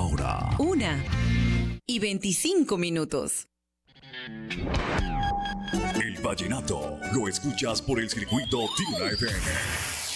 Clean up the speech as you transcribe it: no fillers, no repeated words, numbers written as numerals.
hora 1:25. El vallenato lo escuchas por el circuito Tuna FM.